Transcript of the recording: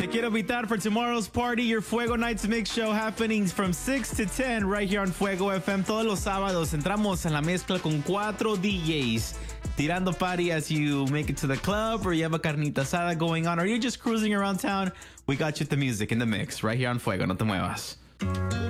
Te quiero invitar for tomorrow's party, your Fuego Nights Mix Show happening from 6 to 10 right here on Fuego FM. Todos los sábados entramos en la mezcla con 4 DJs. Tirando party as you make it to the club, or you have a carnita asada going on, or you're just cruising around town. We got you the music in the mix right here on Fuego. No te muevas.